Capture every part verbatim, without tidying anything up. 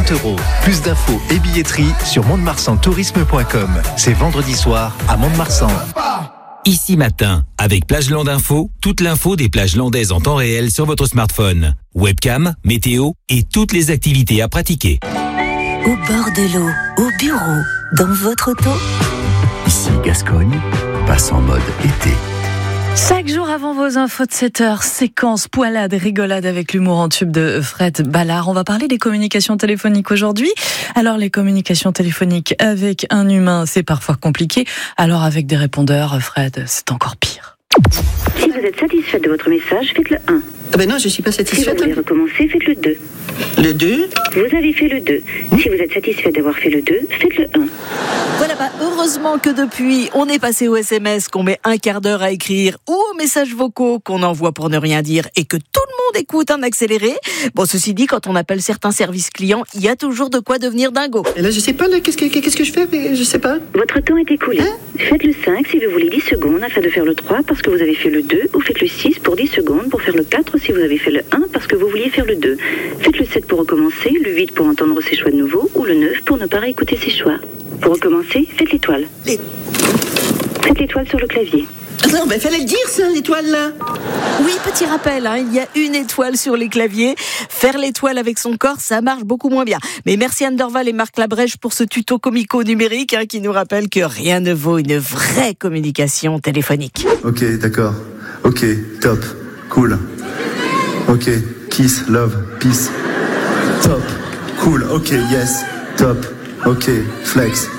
trente euros. Plus d'infos et billetterie sur mont de marsan tourisme point com. C'est vendredi soir à Mont-de-Marsan. Ici Matin, avec Plageland Info, toute l'info des plages landaises en temps réel sur votre smartphone. Webcam, météo et toutes les activités à pratiquer. Au bord de l'eau, au bureau, dans votre auto. Ici Gascogne, passe en mode été. Chaque jour avant vos infos de sept heures, séquence, poilade, rigolade avec l'humour en tube de Fred Ballard. On va parler des communications téléphoniques aujourd'hui. Alors les communications téléphoniques avec un humain, c'est parfois compliqué. Alors avec des répondeurs, Fred, c'est encore pire. Si vous êtes satisfaite de votre message, faites le un. Ah ben non, je suis pas satisfaite. Si vous voulez recommencer, faites le deux. Le deux. Vous avez fait le deux. Si vous êtes satisfait d'avoir fait le deux, faites le un. Voilà, bah, heureusement que depuis, on est passé au S M S qu'on met un quart d'heure à écrire ou aux messages vocaux qu'on envoie pour ne rien dire et que tout le monde écoute en accéléré. Bon, ceci dit, quand on appelle certains services clients, il y a toujours de quoi devenir dingo. Et là, je sais pas, là, qu'est-ce que, qu'est-ce que je fais? Je sais pas. Votre temps est écoulé. Hein? Faites le cinq si vous voulez dix secondes afin de faire le trois parce que vous avez fait le deux, ou faites le six pour dix secondes pour faire le quatre si vous avez fait le un parce que vous vouliez faire le deux. Faites le sept pour recommencer, le huit pour entendre ses choix de nouveau, ou le neuf pour ne pas réécouter ses choix. Pour recommencer, faites l'étoile. Les... Faites l'étoile sur le clavier. Non, mais fallait le dire, ça, l'étoile, là. Oui, petit rappel, hein, il y a une étoile sur les claviers. Faire l'étoile avec son corps, ça marche beaucoup moins bien. Mais merci Anne Dorval et Marc Labrèche pour ce tuto comico numérique hein, qui nous rappelle que rien ne vaut une vraie communication téléphonique. Ok, d'accord. Ok, top. Cool. Ok, kiss, love, peace. Top. Cool. Ok, yes. Top. Ok, flex.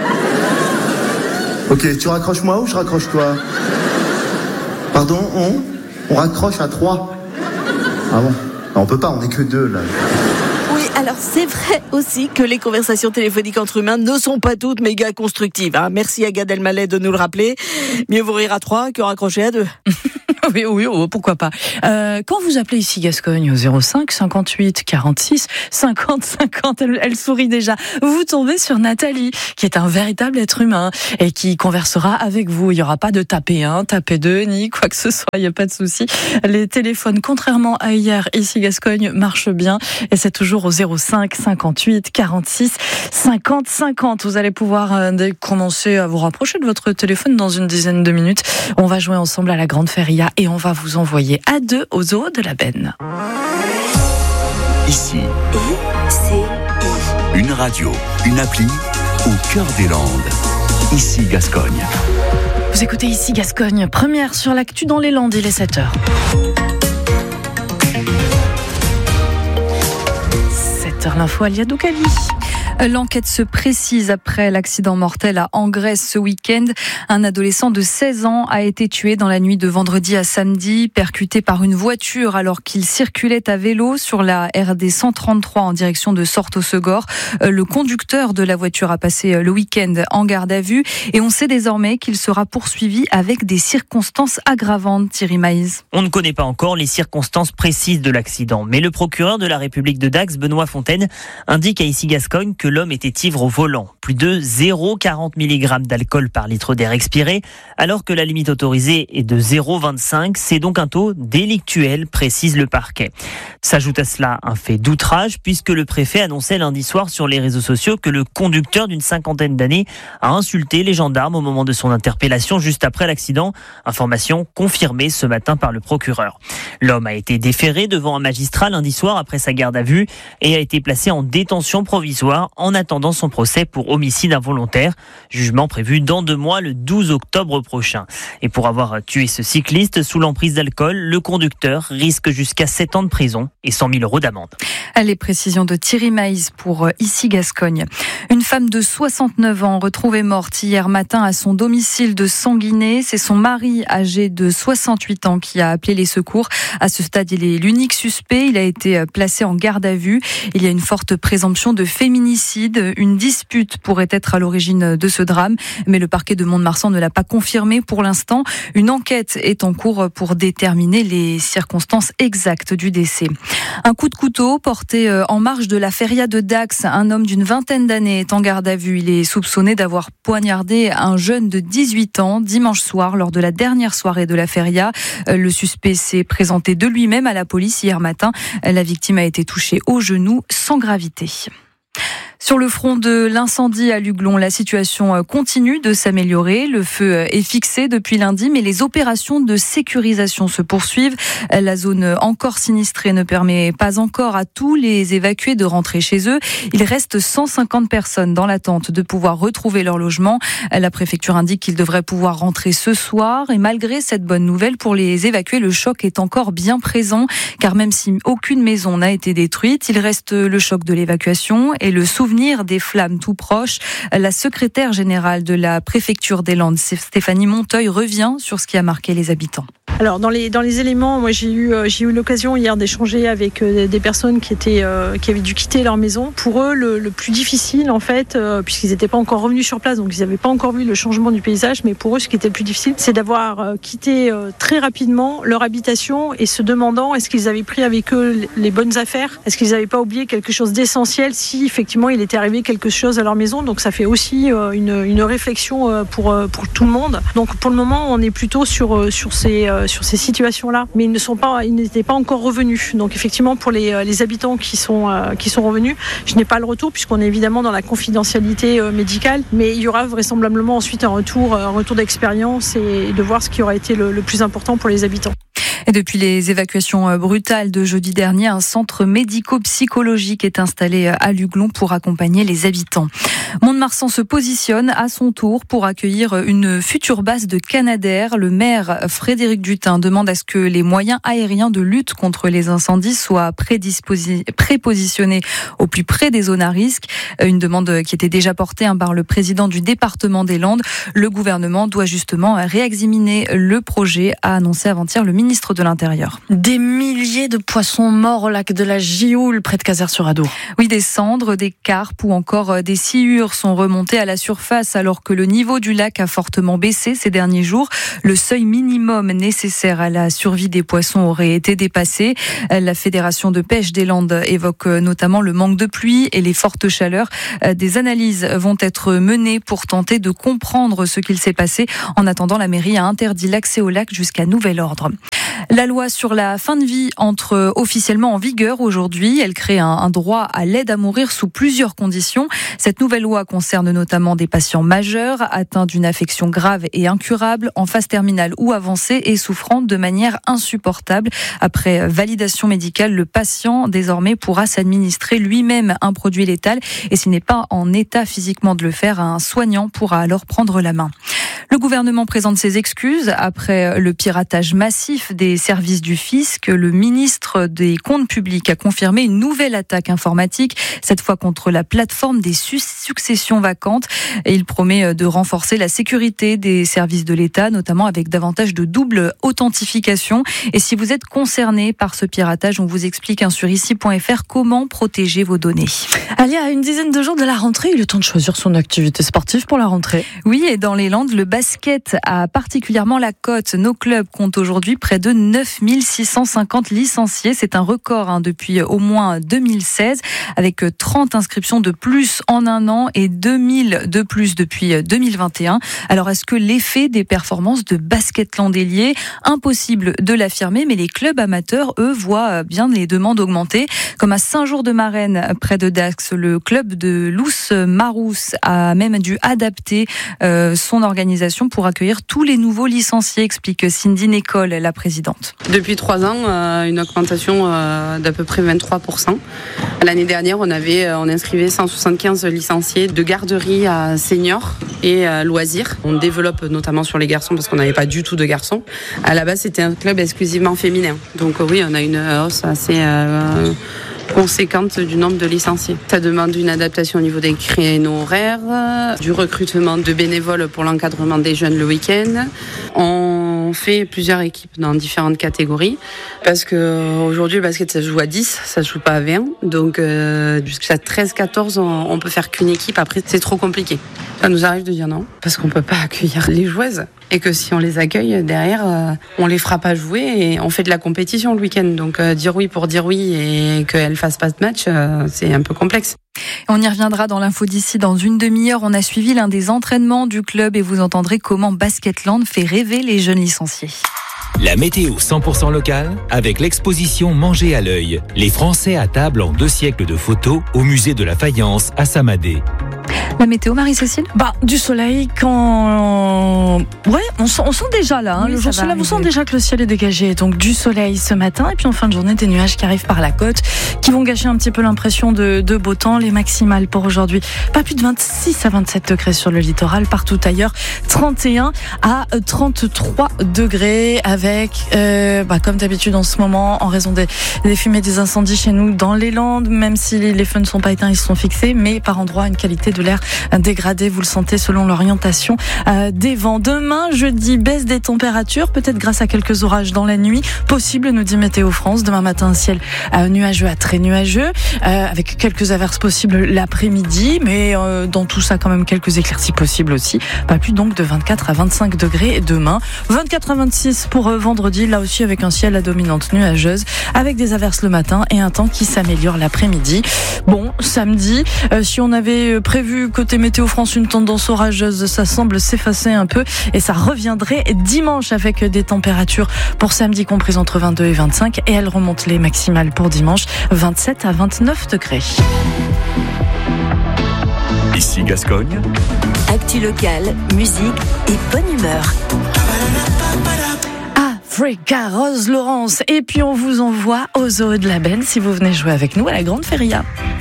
Ok, tu raccroches moi ou je raccroche toi? Pardon, on On raccroche à trois. Ah bon? On peut pas, on est que deux là. Oui, alors c'est vrai aussi que les conversations téléphoniques entre humains ne sont pas toutes méga constructives. Hein. Merci à Gad Elmaleh de nous le rappeler. Mieux vous rire à trois que raccrocher à deux. Oui, oui, oui, pourquoi pas. Euh, quand vous appelez ici Gascogne au zéro cinq cinquante-huit quarante-six cinquante cinquante, elle, elle sourit déjà. Vous tombez sur Nathalie, qui est un véritable être humain et qui conversera avec vous. Il n'y aura pas de taper un, taper deux, ni quoi que ce soit. Il n'y a pas de souci. Les téléphones, contrairement à hier, ici Gascogne, marchent bien et c'est toujours au zéro cinq cinquante-huit quarante-six cinquante cinquante. Vous allez pouvoir euh, commencer à vous rapprocher de votre téléphone dans une dizaine de minutes. On va jouer ensemble à la Grande Feria. Et on va vous envoyer à deux au zoo de la Benne. Ici, Et c'est une radio, une appli au cœur des Landes. Ici Gascogne. Vous écoutez Ici Gascogne, première sur l'actu dans les Landes, il est sept heures. sept heures l'info, Alia Doukali. L'enquête se précise après l'accident mortel à Angresse ce week-end. Un adolescent de seize ans a été tué dans la nuit de vendredi à samedi, percuté par une voiture alors qu'il circulait à vélo sur la R D cent trente-trois en direction de Sorto-Segor. Le conducteur de la voiture a passé le week-end en garde à vue et on sait désormais qu'il sera poursuivi avec des circonstances aggravantes. Thierry Maïs. On ne connaît pas encore les circonstances précises de l'accident, mais le procureur de la République de Dax, Benoît Fontaine, indique à Ici Gascogne que l'homme était ivre au volant. Plus de zéro virgule quarante milligrammes d'alcool par litre d'air expiré, alors que la limite autorisée est de zéro virgule vingt-cinq. C'est donc un taux délictuel, précise le parquet. S'ajoute à cela un fait d'outrage, puisque le préfet annonçait lundi soir sur les réseaux sociaux que le conducteur d'une cinquantaine d'années a insulté les gendarmes au moment de son interpellation juste après l'accident. Information confirmée ce matin par le procureur. L'homme a été déféré devant un magistrat lundi soir après sa garde à vue et a été placé en détention provisoire en attendant son procès pour homicide involontaire. Jugement prévu dans deux mois, le douze octobre prochain. Et pour avoir tué ce cycliste sous l'emprise d'alcool, le conducteur risque jusqu'à sept ans de prison et cent mille euros d'amende. Les précisions de Thierry Maïs pour Ici Gascogne. Une femme de soixante-neuf ans retrouvée morte hier matin à son domicile de Sanguinet. C'est son mari âgé de soixante-huit ans qui a appelé les secours. À ce stade, il est l'unique suspect. Il a été placé en garde à vue. Il y a une forte présomption de féminicide. Une dispute pourrait être à l'origine de ce drame, mais le parquet de Mont-de-Marsan ne l'a pas confirmé pour l'instant. Une enquête est en cours pour déterminer les circonstances exactes du décès. Un coup de couteau porté en marge de la feria de Dax. Un homme d'une vingtaine d'années est en garde à vue. Il est soupçonné d'avoir poignardé un jeune de dix-huit ans dimanche soir lors de la dernière soirée de la feria. Le suspect s'est présenté de lui-même à la police hier matin. La victime a été touchée au genou sans gravité. Sur le front de l'incendie à Luglon, la situation continue de s'améliorer. Le feu est fixé depuis lundi, mais les opérations de sécurisation se poursuivent. La zone encore sinistrée ne permet pas encore à tous les évacués de rentrer chez eux. Il reste cent cinquante personnes dans l'attente de pouvoir retrouver leur logement. La préfecture indique qu'ils devraient pouvoir rentrer ce soir. Et malgré cette bonne nouvelle pour les évacués, le choc est encore bien présent, car même si aucune maison n'a été détruite, il reste le choc de l'évacuation et le souvenir des flammes tout proches. La secrétaire générale de la préfecture des Landes, Stéphanie Monteuil, revient sur ce qui a marqué les habitants. Alors dans les dans les éléments, moi j'ai eu j'ai eu l'occasion hier d'échanger avec euh, des personnes qui étaient euh, qui avaient dû quitter leur maison. Pour eux, le, le plus difficile en fait, euh, puisqu'ils n'étaient pas encore revenus sur place, donc ils n'avaient pas encore vu le changement du paysage. Mais pour eux, ce qui était le plus difficile, c'est d'avoir euh, quitté euh, très rapidement leur habitation et se demandant est-ce qu'ils avaient pris avec eux les bonnes affaires, est-ce qu'ils n'avaient pas oublié quelque chose d'essentiel si effectivement il était arrivé quelque chose à leur maison. Donc ça fait aussi euh, une une réflexion euh, pour euh, pour tout le monde. Donc pour le moment, on est plutôt sur euh, sur ces euh, sur ces situations-là, mais ils ne sont pas, ils n'étaient pas encore revenus. Donc effectivement, pour les, les habitants qui sont euh, qui sont revenus, je n'ai pas le retour puisqu'on est évidemment dans la confidentialité euh, médicale, mais il y aura vraisemblablement ensuite un retour, un retour d'expérience et de voir ce qui aura été le, le plus important pour les habitants. Et depuis les évacuations brutales de jeudi dernier, un centre médico-psychologique est installé à Luglon pour accompagner les habitants. Mont-de-Marsan se positionne à son tour pour accueillir une future base de Canadair. Le maire Frédéric Dutin demande à ce que les moyens aériens de lutte contre les incendies soient prépositionnés au plus près des zones à risque. Une demande qui était déjà portée par le président du département des Landes. Le gouvernement doit justement réexaminer le projet, a annoncé avant-hier le ministre de l'Intérieur. Des milliers de poissons morts au lac de la Gioule, près de Cazer-sur-Adour. Oui, des cendres, des carpes ou encore des sciures sont remontées à la surface alors que le niveau du lac a fortement baissé ces derniers jours. Le seuil minimum nécessaire à la survie des poissons aurait été dépassé. La Fédération de pêche des Landes évoque notamment le manque de pluie et les fortes chaleurs. Des analyses vont être menées pour tenter de comprendre ce qu'il s'est passé. En attendant, la mairie a interdit l'accès au lac jusqu'à nouvel ordre. La loi sur la fin de vie entre officiellement en vigueur aujourd'hui. Elle crée un, un droit à l'aide à mourir sous plusieurs conditions. Cette nouvelle loi concerne notamment des patients majeurs atteints d'une affection grave et incurable, en phase terminale ou avancée et souffrant de manière insupportable. Après validation médicale, le patient désormais pourra s'administrer lui-même un produit létal et s'il n'est pas en état physiquement de le faire, un soignant pourra alors prendre la main. Le gouvernement présente ses excuses après le piratage massif des services du fisc. Le ministre des Comptes publics a confirmé une nouvelle attaque informatique, cette fois contre la plateforme des successions vacantes. Et il promet de renforcer la sécurité des services de l'État, notamment avec davantage de double authentification. Et si vous êtes concerné par ce piratage, on vous explique hein, sur ici point f r comment protéger vos données. Allez, à une dizaine de jours de la rentrée, il est temps de choisir son activité sportive pour la rentrée. Oui, et dans les Landes, le basket a particulièrement la cote. Nos clubs comptent aujourd'hui près de neuf mille six cent cinquante licenciés. C'est un record hein, depuis au moins deux mille seize, avec trente inscriptions de plus en un an et deux mille de plus depuis deux mille vingt et un. Alors, est-ce que l'effet des performances de Basketland est lié ? Impossible de l'affirmer, mais les clubs amateurs, eux, voient bien les demandes augmenter. Comme à Saint-Jour-de-Marenne, près de Dax, le club de Lous-Marousse a même dû adapter euh, son organisation pour accueillir tous les nouveaux licenciés, explique Cindy Nécole, la présidente. Depuis trois ans, euh, une augmentation euh, d'à peu près vingt-trois pour cent. L'année dernière, on avait, on inscrivait cent soixante-quinze licenciés de garderie à seniors et à loisirs. On développe notamment sur les garçons parce qu'on n'avait pas du tout de garçons. À la base, c'était un club exclusivement féminin. Donc oui, on a une hausse assez euh, conséquente du nombre de licenciés. Ça demande une adaptation au niveau des créneaux horaires, du recrutement de bénévoles pour l'encadrement des jeunes le week-end. On fait plusieurs équipes dans différentes catégories parce que aujourd'hui le basket ça se joue à dix, ça se joue pas à vingt. Donc euh, jusqu'à treize quatorze, on, on peut faire qu'une équipe. Après, c'est trop compliqué. Ça nous arrive de dire non parce qu'on peut pas accueillir les joueuses. Et que si on les accueille, derrière, euh, on les fera pas jouer et on fait de la compétition le week-end. Donc euh, dire oui pour dire oui et qu'elles fassent pas de match, euh, c'est un peu complexe. On y reviendra dans l'info d'ici dans une demi-heure. On a suivi l'un des entraînements du club et vous entendrez comment Basketland fait rêver les jeunes licenciés. La météo cent pour cent locale avec l'exposition Manger à l'œil. Les Français à table en deux siècles de photos au musée de la Faïence à Samadé. La météo, Marie-Cécile ? Bah, du soleil quand... Ouais, on sent, on sent déjà là, hein, oui, le jour se lève, on sent arriver. déjà que le ciel est dégagé. Donc du soleil ce matin et puis en fin de journée, des nuages qui arrivent par la côte, qui vont gâcher un petit peu l'impression de, de beau temps. Les maximales pour aujourd'hui, pas plus de vingt-six à vingt-sept degrés sur le littoral, partout ailleurs, trente et un à trente-trois degrés avec, euh, bah, comme d'habitude en ce moment, en raison des, des fumées des incendies chez nous dans les Landes, même si les, les feux ne sont pas éteints, ils sont fixés, mais par endroits, une qualité de l'air dégradé, vous le sentez selon l'orientation euh, des vents. Demain, jeudi, baisse des températures, peut-être grâce à quelques orages dans la nuit, possible, nous dit Météo France. Demain matin, un ciel euh, nuageux à très nuageux, euh, avec quelques averses possibles l'après-midi, mais euh, dans tout ça, quand même quelques éclaircies possibles aussi. Pas plus donc de vingt-quatre à vingt-cinq degrés demain. vingt-quatre à vingt-six pour euh, vendredi, là aussi avec un ciel à dominante nuageuse, avec des averses le matin et un temps qui s'améliore l'après-midi. Bon, samedi, euh, si on avait prévu côté Météo France une tendance orageuse, ça semble s'effacer un peu et ça reviendrait dimanche avec des températures pour samedi comprises entre vingt-deux et vingt-cinq et elles remontent les maximales pour dimanche, vingt-sept à vingt-neuf degrés. Ici Gascogne. Actu locale, musique et bonne humeur. Africa, Rose Laurence. Et puis on vous envoie au Zoo de la Benne si vous venez jouer avec nous à la Grande Feria.